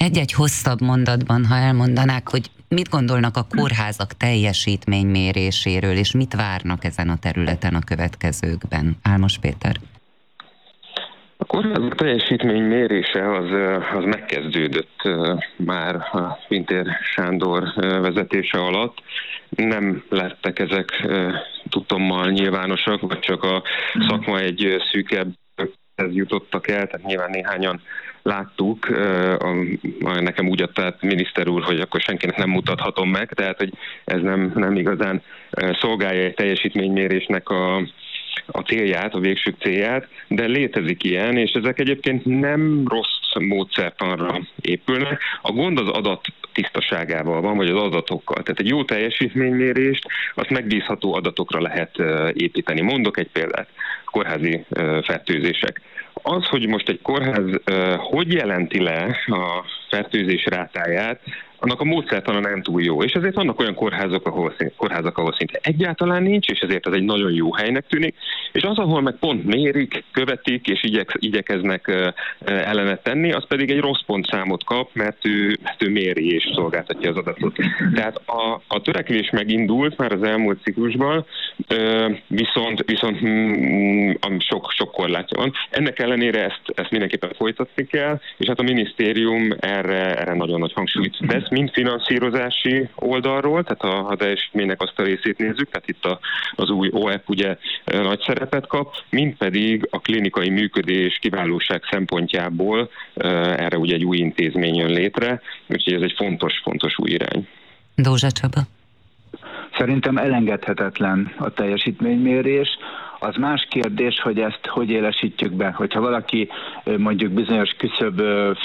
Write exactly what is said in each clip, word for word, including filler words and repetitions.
Egy-egy hosszabb mondatban, ha elmondanák, hogy mit gondolnak a kórházak teljesítményméréséről, és mit várnak ezen a területen a következőkben. Álmos Péter. A kórházak teljesítmény mérése az, az megkezdődött már a Pintér Sándor vezetése alatt. Nem lettek ezek tudtommal nyilvánosak, vagy csak a szakma egy szűkebb jutottak el, tehát nyilván néhányan láttuk, nekem úgy adta át miniszter úr, hogy akkor senkinek nem mutathatom meg, tehát hogy ez nem, nem igazán szolgálja egy teljesítménymérésnek a a célját, a végső célját, de létezik ilyen, és ezek egyébként nem rossz módszertanra épülnek. A gond az adat tisztaságával van, vagy az adatokkal. Tehát egy jó teljesítménymérést, azt megbízható adatokra lehet építeni. Mondok egy példát, kórházi fertőzések. Az, hogy most egy kórház hogy jelenti le a fertőzés rátáját, annak a módszertana nem túl jó. És ezért vannak olyan kórházak, ahol, kórházak, ahol szinte egyáltalán nincs, és ezért ez egy nagyon jó helynek tűnik. És az, ahol meg pont mérik, követik, és igyek, igyekeznek ellenet tenni, az pedig egy rossz pontszámot kap, mert ő, mert ő méri és szolgáltatja az adatot. Tehát a, a törekvés megindult már az elmúlt ciklusban, viszont, viszont sok, sok korlátja van. Ennek ellenére ezt, ezt mindenképpen folytatni kell, és hát a minisztérium erre, erre nagyon nagy hangsúlyt tesz, mind finanszírozási oldalról, tehát a, a teljesítménynek azt a részét nézzük, tehát itt a, az új o e pé ugye nagy szerepet kap, mind pedig a klinikai működés, kiválóság szempontjából erre ugye egy új intézmény jön létre, úgyhogy ez egy fontos, fontos új irány. Dózsa Csaba. Szerintem elengedhetetlen a teljesítménymérés. Az más kérdés, hogy ezt hogy élesítjük be. Hogyha valaki mondjuk bizonyos küszöb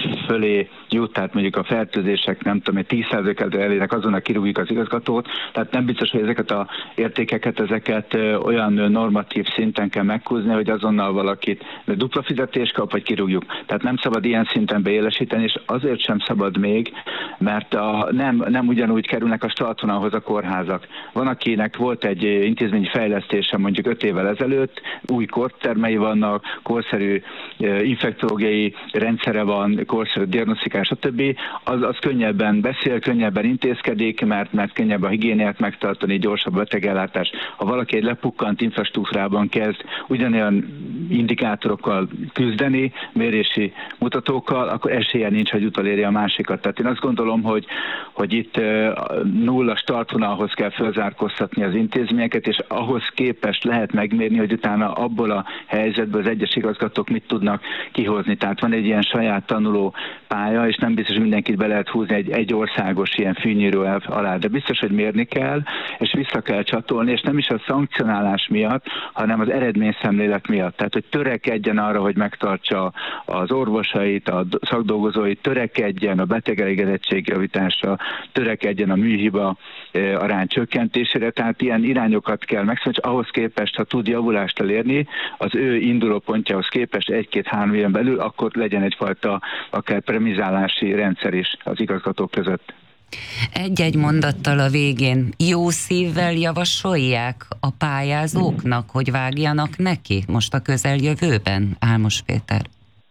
fölé jut, tehát mondjuk a fertőzések nem tudom, tíz százalékát elérnek, azonnal kirúgjuk az igazgatót, tehát nem biztos, hogy ezeket az értékeket, ezeket olyan normatív szinten kell meghúzni, hogy azonnal valakit dupla fizetést kap, vagy kirúgjuk. Tehát nem szabad ilyen szinten beélesíteni, és azért sem szabad még, mert a, nem, nem ugyanúgy kerülnek a startvonalhoz a kórházak. Van, akinek volt egy intézményi fejlesztése mondjuk öt évvel ezelőtt, előtt, új kortermei vannak, korszerű infektológiai rendszere van, korszerű diagnosztikás, stb. Az, az könnyebben beszél, könnyebben intézkedik, mert, mert könnyebb a higiéniát megtartani, gyorsabb betegellátás. Ha valaki egy lepukkant infrastruktúrában kezd ugyanolyan indikátorokkal küzdeni, mérési mutatókkal, akkor esélye nincs, hogy utolérje a másikat. Tehát én azt gondolom, hogy, hogy itt nulla startvonalhoz kell felzárkóztatni az intézményeket, és ahhoz képest lehet megmérni, hogy utána abból a helyzetből az egyes igazgatók mit tudnak kihozni. Tehát van egy ilyen saját tanuló pálya, és nem biztos, hogy mindenkit be lehet húzni egy, egy országos ilyen fűnyíró elv alá, de biztos, hogy mérni kell, és vissza kell csatolni, és nem is a szankcionálás miatt, hanem az eredményszemlélet miatt. Tehát, hogy törekedjen arra, hogy megtartsa az orvosait, a szakdolgozóit, törekedjen a betegelégedettség javításra, törekedjen a műhiba arány csökkentésére, tehát ilyen irányokat kell megszólni, és ahhoz képest, ha tud javulást elérni, az ő induló pontjához képest egy-két-három éven belül, akkor legyen egyfajta akár premizálási rendszer is az igazgatók között. Egy-egy mondattal a végén jó szívvel javasolják a pályázóknak, hogy vágjanak neki most a közeljövőben? Álmos Péter.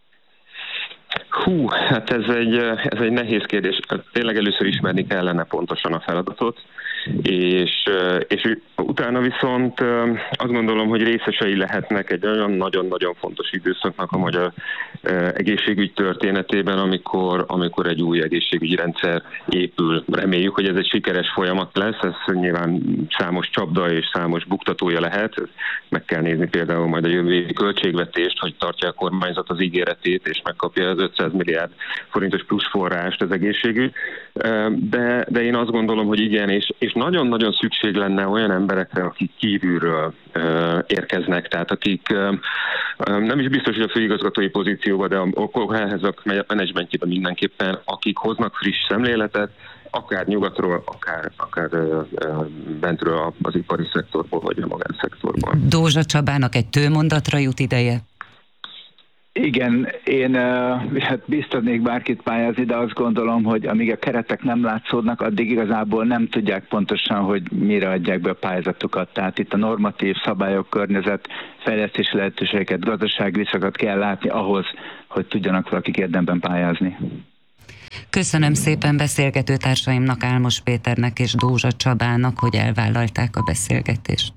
Hú, hát ez egy, ez egy nehéz kérdés. Tényleg először ismerni kellene pontosan a feladatot, és, és utána viszont azt gondolom, hogy részesei lehetnek egy olyan nagyon-nagyon fontos időszaknak a magyar egészségügy történetében, amikor, amikor egy új egészségügyi rendszer épül. Reméljük, hogy ez egy sikeres folyamat lesz, ez nyilván számos csapda és számos buktatója lehet. Meg kell nézni például majd a jövő évi költségvetést, hogy tartja a kormányzat az ígéretét, és megkapja az ötszáz milliárd forintos plusz forrást az egészségügy. De, de én azt gondolom, hogy igen, és, és nagyon-nagyon szükség lenne olyan emberekre, akik kívülről érkeznek, tehát akik nem is biztos, hogy a főigazgatói pozícióban, de a kórházak menedzsmentjében mindenképpen, akik hoznak friss szemléletet, akár nyugatról, akár, akár bentről az ipari szektorból, vagy a magánszektorból. Dózsa Csabának egy tőmondatra jut ideje? Igen, én hát biztatnék bárkit pályázni, de azt gondolom, hogy amíg a keretek nem látszódnak, addig igazából nem tudják pontosan, hogy mire adják be a pályázatokat. Tehát itt a normatív szabályok, környezet, fejlesztési lehetőségeket, gazdasági visszakat kell látni ahhoz, hogy tudjanak valakik érdemben pályázni. Köszönöm szépen beszélgető társaimnak, Álmos Péternek és Dózsa Csabának, hogy elvállalták a beszélgetést.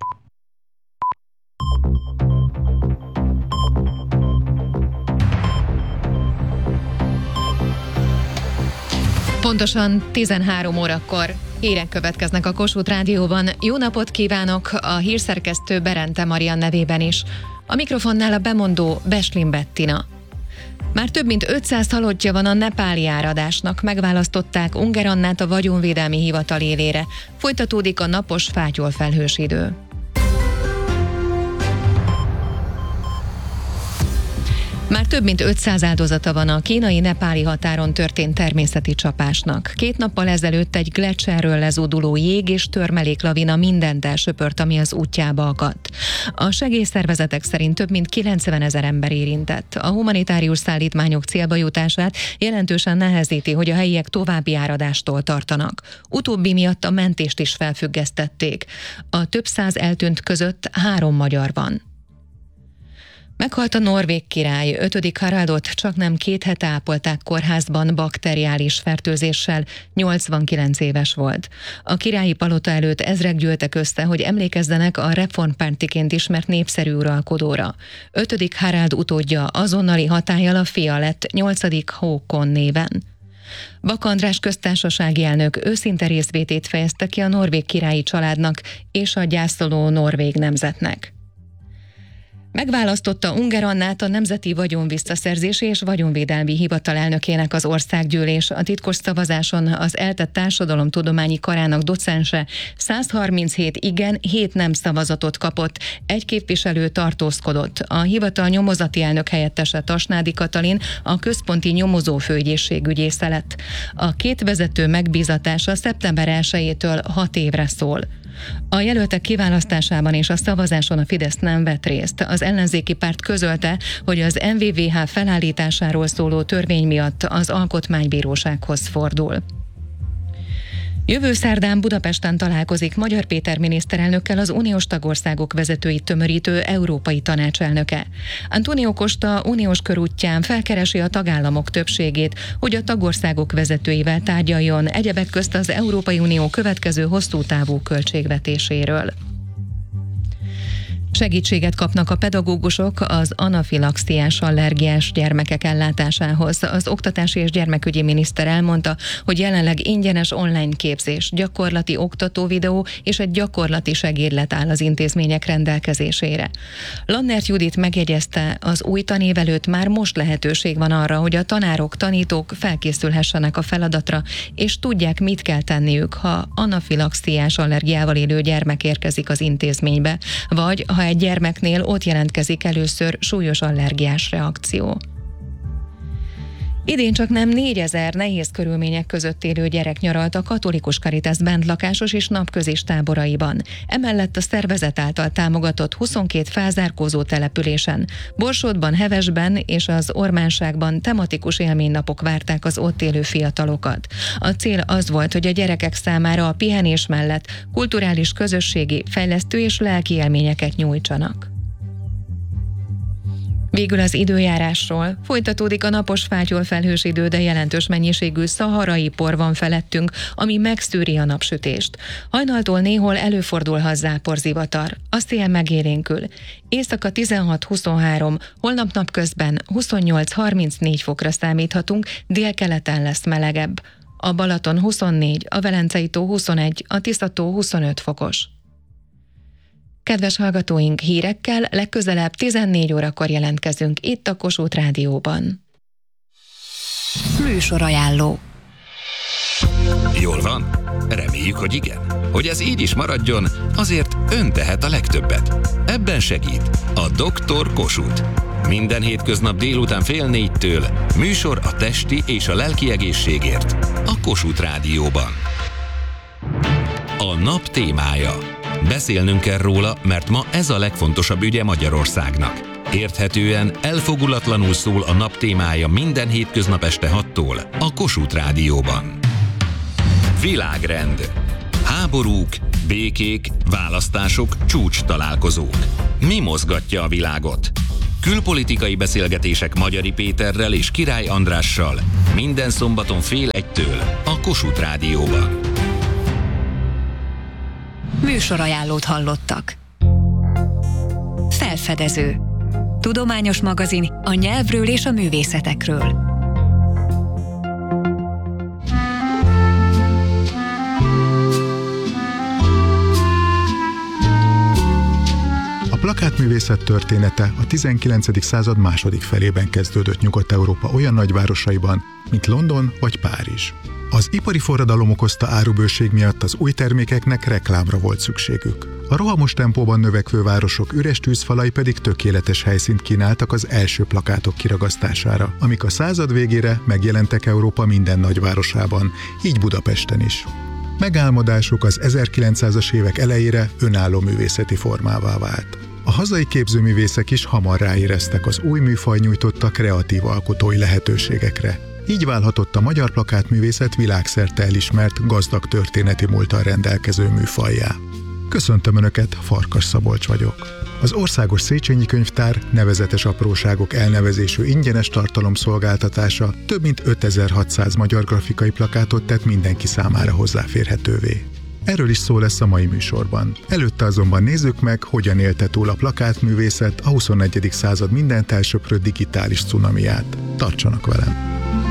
Pontosan tizenhárom órakor hírek következnek a Kossuth Rádióban. Jó napot kívánok a hírszerkesztő Berente Marian nevében is. A mikrofonnál a bemondó Beslin Bettina. Már több mint ötszáz halottja van a nepáli áradásnak, megválasztották Unger Annát a Vagyonvédelmi Hivatal élére. Folytatódik a napos fátyolfelhős idő. Már több mint ötszáz áldozata van a kínai-nepáli határon történt természeti csapásnak. Két nappal ezelőtt egy gleccserről lezúduló jég és törmeléklavina mindent elsöpört, ami az útjába akadt. A segélyszervezetek szerint több mint kilencvenezer ember érintett. A humanitárius szállítmányok célba jutását jelentősen nehezíti, hogy a helyiek további áradástól tartanak. Utóbbi miatt a mentést is felfüggesztették. A több száz eltűnt között három magyar van. Meghalt a norvég király, ötödik Haraldot csaknem két hete ápolták kórházban bakteriális fertőzéssel, nyolcvankilenc éves volt. A királyi palota előtt ezrek gyűltek össze, hogy emlékezzenek a reformpártiként ismert népszerű uralkodóra. ötödik Harald utódja azonnali hatállyal a fia lett, nyolcadik Håkon néven. Bak András köztársasági elnök őszinte részvétét fejezte ki a norvég királyi családnak és a gyászoló norvég nemzetnek. Megválasztotta Unger Annát a Nemzeti Vagyonvisszaszerzési és Vagyonvédelmi Hivatal elnökének az országgyűlés. A titkos szavazáson az ELTE Társadalomtudományi Karának docense száz harminchét igen, hét nem szavazatot kapott, egy képviselő tartózkodott. A hivatal nyomozati elnök helyettese Tasnádi Katalin a központi nyomozófőügyészség ügyésze lett. A két vezető megbízatása szeptember elsejétől hat évre szól. A jelöltek kiválasztásában és a szavazáson a Fidesz nem vett részt. Az ellenzéki párt közölte, hogy az em vé vé há felállításáról szóló törvény miatt az Alkotmánybírósághoz fordul. Jövő szerdán Budapesten találkozik Magyar Péter miniszterelnökkel az uniós tagországok vezetőit tömörítő Európai Tanács elnöke. Antonio Costa uniós körútján felkeresi a tagállamok többségét, hogy a tagországok vezetőivel tárgyaljon, egyebek közt az Európai Unió következő hosszú távú költségvetéséről. Segítséget kapnak a pedagógusok az anafilaxiás allergiás gyermekek ellátásához. Az Oktatási és Gyermekügyi miniszter elmondta, hogy jelenleg ingyenes online képzés, gyakorlati oktatóvideó és egy gyakorlati segédlet áll az intézmények rendelkezésére. Lannert Judit megjegyezte, az új tanév előtt már most lehetőség van arra, hogy a tanárok, tanítók felkészülhessenek a feladatra, és tudják, mit kell tenniük, ha anafilaxiás allergiával élő gyermek érkezik az intézménybe, vagy ha egy gyermeknél ott jelentkezik először súlyos allergiás reakció. Idén csak nem négyezer nehéz körülmények között élő gyerek nyaralt a Katolikus Caritas bentlakásos és napközis táboraiban. Emellett a szervezet által támogatott huszonkét felzárkózó településen, Borsodban, Hevesben és az Ormánságban tematikus élménynapok várták az ott élő fiatalokat. A cél az volt, hogy a gyerekek számára a pihenés mellett kulturális, közösségi, fejlesztő és lelki élményeket nyújtsanak. Végül az időjárásról. Folytatódik a napos fátyolfelhős idő, de jelentős mennyiségű szaharai por van felettünk, ami megszűri a napsütést. Hajnaltól néhol előfordulhat záporzivatar. A szél megélénkül. Éjszaka tizenhat-huszonhárom, holnap napközben huszonnyolc-harmincnégy fokra számíthatunk, délkeleten lesz melegebb. A Balaton huszonnégy, a Velencei tó huszonegy, a Tisza-tó huszonöt fokos. Kedves hallgatóink, hírekkel legközelebb tizennégy órakor jelentkezünk itt a Kossuth Rádióban. Műsorajánló. Jól van? Reméljük, hogy igen. Hogy ez így is maradjon, azért ön tehet a legtöbbet. Ebben segít a doktor Kossuth. Minden hétköznap délután fél négytől műsor a testi és a lelki egészségért a Kossuth Rádióban. A nap témája. Beszélnünk kell róla, mert ma ez a legfontosabb ügye Magyarországnak. Érthetően, elfogulatlanul szól a nap témája minden hétköznap este hattól a Kossuth Rádióban. Világrend. Háborúk, békék, választások, csúcs találkozók. Mi mozgatja a világot? Külpolitikai beszélgetések Magyari Péterrel és Király Andrással. Minden szombaton fél egytől a Kossuth Rádióban. Műsorajánlót hallottak. Felfedező. Tudományos magazin a nyelvről és a művészetekről. A plakátművészet története a tizenkilencedik század második felében kezdődött Nyugat-Európa olyan nagyvárosaiban, mint London vagy Párizs. Az ipari forradalom okozta árubőség miatt az új termékeknek reklámra volt szükségük. A rohamos tempóban növekvő városok üres tűzfalai pedig tökéletes helyszínt kínáltak az első plakátok kiragasztására, amik a század végére megjelentek Európa minden nagyvárosában, így Budapesten is. Megálmodásuk az ezerkilencszázas évek elejére önálló művészeti formává vált. A hazai képzőművészek is hamar ráéreztek az új műfaj nyújtotta kreatív alkotói lehetőségekre. Így válhatott a magyar plakátművészet világszerte elismert, gazdag történeti múlttal rendelkező műfajjá. Köszöntöm Önöket, Farkas Szabolcs vagyok. Az Országos Széchenyi Könyvtár nevezetes apróságok elnevezésű ingyenes tartalomszolgáltatása több mint ötezer-hatszáz magyar grafikai plakátot tett mindenki számára hozzáférhetővé. Erről is szó lesz a mai műsorban. Előtte azonban nézzük meg, hogyan élte túl a plakátművészet a huszonegyedik század mindent elsöprő digitális cunamiát. Tartsanak velem!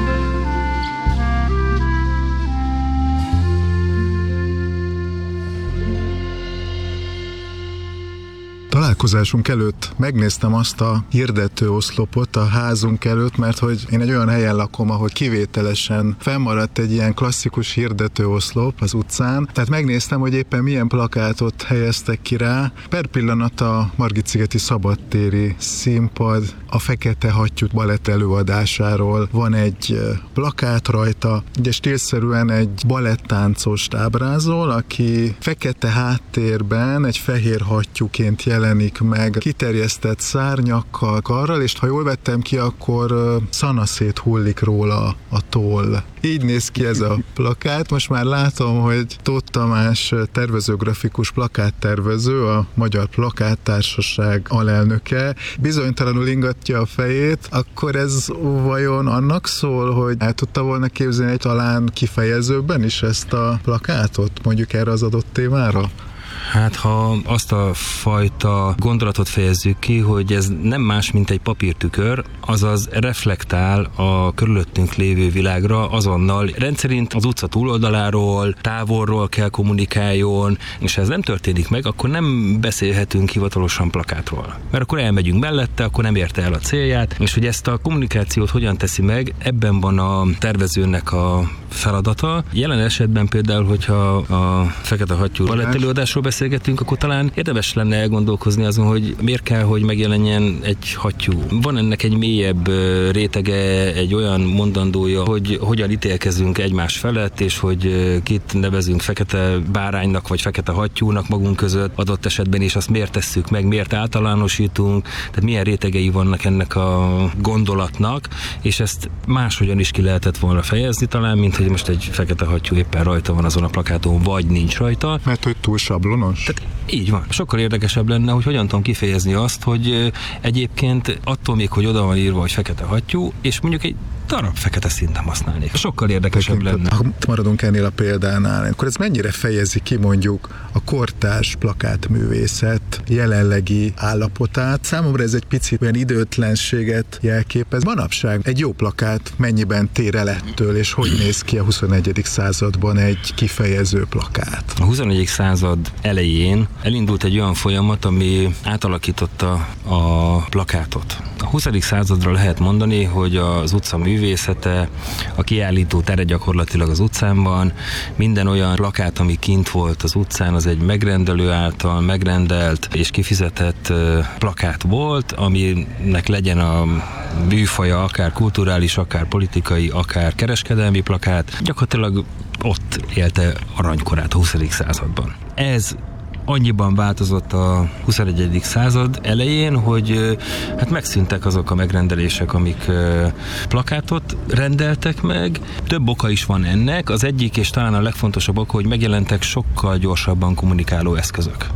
Találkozásunk előtt megnéztem azt a hirdetőoszlopot a házunk előtt, mert hogy én egy olyan helyen lakom, ahol kivételesen fennmaradt egy ilyen klasszikus hirdetőoszlop az utcán, tehát megnéztem, hogy éppen milyen plakátot helyeztek ki rá. Per pillanat a Margit-szigeti szabadtéri színpad a Fekete Hattyú balett előadásáról van egy plakát rajta, ugye stílszerűen egy balettáncost ábrázol, aki fekete háttérben egy fehér hattyúként jelenik meg, kiterjesztett szárnyakkal, karral, és ha jól vettem ki, akkor szanaszét hullik róla a toll. Így néz ki ez a plakát. Most már látom, hogy Tóth Tamás tervezőgrafikus plakáttervező, a Magyar Plakáttársaság alelnöke, bizonytalanul ingatja a fejét, akkor ez vajon annak szól, hogy el tudta volna képzelni talán kifejezőbben is ezt a plakátot, mondjuk erre az adott témára? Hát ha azt a fajta gondolatot fejezzük ki, hogy ez nem más, mint egy papírtükör, azaz reflektál a körülöttünk lévő világra azonnal. Rendszerint az utca túloldaláról, távolról kell kommunikáljon, és ha ez nem történik meg, akkor nem beszélhetünk hivatalosan plakátról. Mert akkor elmegyünk mellette, akkor nem érte el a célját, és hogy ezt a kommunikációt hogyan teszi meg, ebben van a tervezőnek a feladata. Jelen esetben például, hogyha a Fekete Hattyú balettelőadásról beszélgetünk, akkor talán érdemes lenne elgondolkozni azon, hogy miért kell, hogy megjelenjen egy hattyú. Van ennek egy mélyebb rétege, egy olyan mondandója, hogy hogyan ítélkezünk egymás felett, és hogy kit nevezünk fekete báránynak, vagy fekete hattyúnak magunk között adott esetben, és azt miért tesszük meg, miért általánosítunk, tehát milyen rétegei vannak ennek a gondolatnak, és ezt máshogyan is ki lehetett volna fejezni talán, mint hogy most egy fekete hattyú éppen rajta van azon a plakáton, vagy nincs rajta. Mert hogy túl sablonos? Tehát így van. Sokkal érdekesebb lenne, hogy hogyan tudom kifejezni azt, hogy egyébként attól még, hogy oda van írva, hogy fekete hattyú, és mondjuk egy darab fekete színt nem használnék. Sokkal érdekesebb lenne. Ha maradunk ennél a példánál, akkor ez mennyire fejezi ki mondjuk a kortárs plakátművészet jelenlegi állapotát? Számomra ez egy picit olyan időtlenséget jelképez. Manapság egy jó plakát mennyiben tér el ettől, és hogy néz ki a huszonegyedik században egy kifejező plakát? A huszonegyedik század elején elindult egy olyan folyamat, ami átalakította a plakátot. A huszadik századra lehet mondani, hogy az utca művészete, a kiállító tere gyakorlatilag az utcán van, minden olyan plakát, ami kint volt az utcán, az egy megrendelő által megrendelt és kifizetett plakát volt, aminek legyen a műfaja akár kulturális, akár politikai, akár kereskedelmi plakát. Gyakorlatilag ott élte aranykorát a huszadik században. Ez annyiban változott a huszonegyedik század elején, hogy hát megszűntek azok a megrendelések, amik plakátot rendeltek meg. Több oka is van ennek. Az egyik, és talán a legfontosabb oka, hogy megjelentek sokkal gyorsabban kommunikáló eszközök.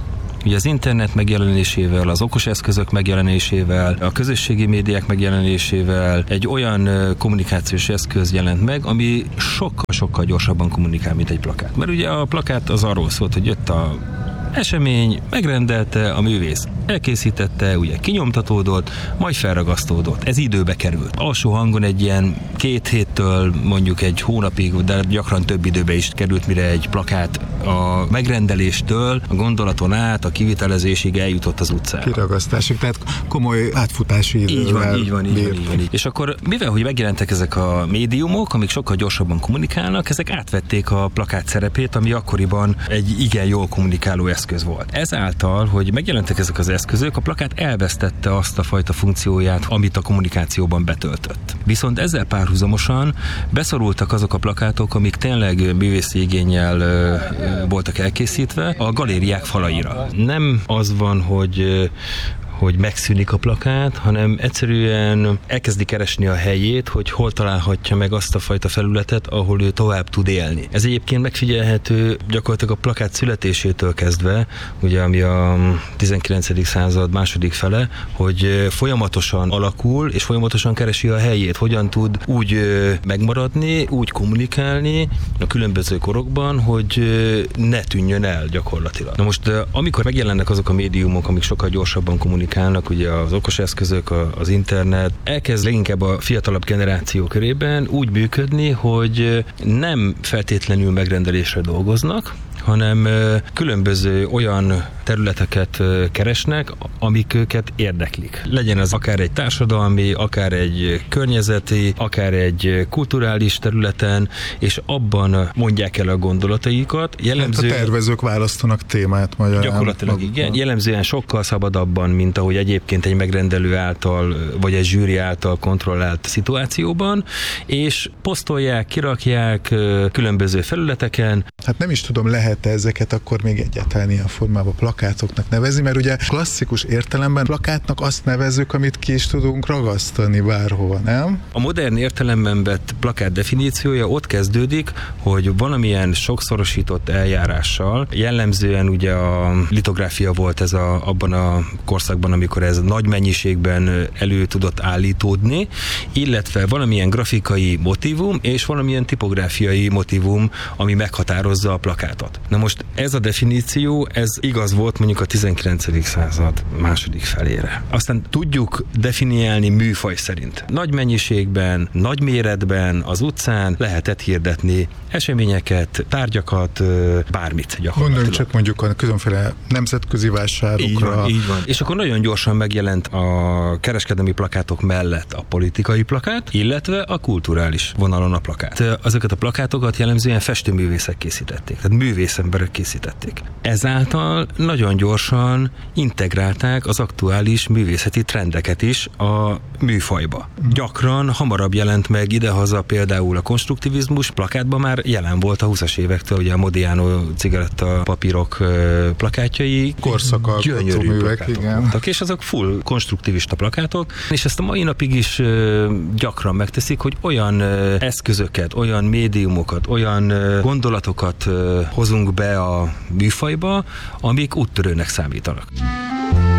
Ugye az internet megjelenésével, az okos eszközök megjelenésével, a közösségi médiák megjelenésével egy olyan kommunikációs eszköz jelent meg, ami sokkal-sokkal gyorsabban kommunikál, mint egy plakát. Mert ugye a plakát az arról szólt, hogy jött a esemény, megrendelte, a művész elkészítette, ugye kinyomtatódott, majd felragasztódott. Ez időbe került. Alsó hangon egy ilyen két héttől mondjuk egy hónapig, de gyakran több időbe is került, mire egy plakát a megrendeléstől, a gondolaton át, a kivitelezésig eljutott az utcára. Kiragasztásig, tehát komoly átfutási idővel. Így van, így van, így van, így van. Így. És akkor mivel, hogy megjelentek ezek a médiumok, amik sokkal gyorsabban kommunikálnak, ezek átvették a plakát szerepét, ami akkoriban egy igen jól kommunikáló eszköz volt. Ezáltal, hogy megjelentek ezek az eszközök, a plakát elvesztette azt a fajta funkcióját, amit a kommunikációban betöltött. Viszont ezzel párhuzamosan beszorultak azok a plakátok, amik tényleg művészi igénnyel ö, ö, voltak elkészítve a galériák falaira. Nem az van, hogy hogy megszűnik a plakát, hanem egyszerűen elkezdi keresni a helyét, hogy hol találhatja meg azt a fajta felületet, ahol ő tovább tud élni. Ez egyébként megfigyelhető gyakorlatilag a plakát születésétől kezdve, ugye ami a tizenkilencedik század második fele, hogy folyamatosan alakul, és folyamatosan keresi a helyét, hogyan tud úgy megmaradni, úgy kommunikálni a különböző korokban, hogy ne tűnjön el gyakorlatilag. Na most, amikor megjelennek azok a médiumok, amik sokkal gyorsabban kommunikálnak, ugye az okos eszközök, az internet, elkezd leginkább a fiatalabb generáció körében úgy működni, hogy nem feltétlenül megrendelésre dolgoznak, hanem különböző olyan területeket keresnek, amik őket érdeklik. Legyen az akár egy társadalmi, akár egy környezeti, akár egy kulturális területen, és abban mondják el a gondolataikat. Jellemző... Hát a tervezők választanak témát magyarán. Gyakorlatilag igen. Jellemzően sokkal szabadabban, mint ahogy egyébként egy megrendelő által, vagy egy zsűri által kontrollált szituációban, és posztolják, kirakják különböző felületeken. Hát nem is tudom, lehet ezeket akkor még egyáltalán ilyen formában plakátoknak nevezni, mert ugye klasszikus értelemben plakátnak azt nevezzük, amit ki is tudunk ragasztani bárhova, nem? A modern értelemben vett plakát definíciója ott kezdődik, hogy valamilyen sokszorosított eljárással, jellemzően ugye a litográfia volt ez a, abban a korszakban, amikor ez nagy mennyiségben elő tudott állítódni, illetve valamilyen grafikai motívum és valamilyen tipográfiai motívum, ami meghatározza a plakátot. Na most ez a definíció, ez igaz volt mondjuk a tizenkilencedik század második felére. Aztán tudjuk definiálni műfaj szerint. Nagy mennyiségben, nagy méretben, az utcán lehetett hirdetni eseményeket, tárgyakat, bármit gyakorlatilag. Gondoljunk csak mondjuk a különféle nemzetközi vásárokra. Így van, így van. És akkor nagyon gyorsan megjelent a kereskedelmi plakátok mellett a politikai plakát, illetve a kulturális vonalon a plakát. Azokat a plakátokat jellemzően festőművészek készítették, tehát művészemberek készítették. Ezáltal nagyon gyorsan integrálták az aktuális művészeti trendeket is a műfajba. Gyakran hamarabb jelent meg idehaza például a konstruktivizmus, plakátban már jelen volt a húszas évektől, ugye a Modiano cigaretta papírok plakátjai. Korszakalkotó művek, igen. Voltak, és azok full konstruktivista plakátok, és ezt a mai napig is gyakran megteszik, hogy olyan eszközöket, olyan médiumokat, olyan gondolatokat hozunk be a műfajba, amik úttörőnek számítanak.